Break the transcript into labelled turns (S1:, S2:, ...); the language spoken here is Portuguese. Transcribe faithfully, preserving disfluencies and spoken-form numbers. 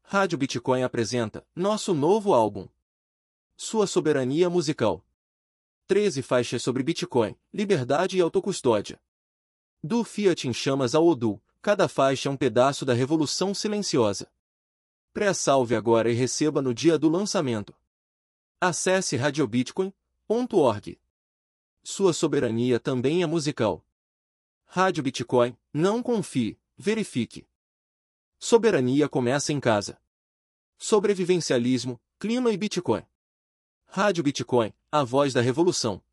S1: Rádio Bitcoin apresenta nosso novo álbum. Sua soberania musical. treze faixas sobre Bitcoin, liberdade e autocustódia. Do Fiat em chamas ao Odoo, cada faixa é um pedaço da revolução silenciosa. Pré-salve agora e receba no dia do lançamento. Acesse radiobitcoin ponto org. Sua soberania também é musical. Rádio Bitcoin, não confie, verifique. Soberania começa em casa. Sobrevivencialismo, clima e Bitcoin. Rádio Bitcoin, a voz da revolução.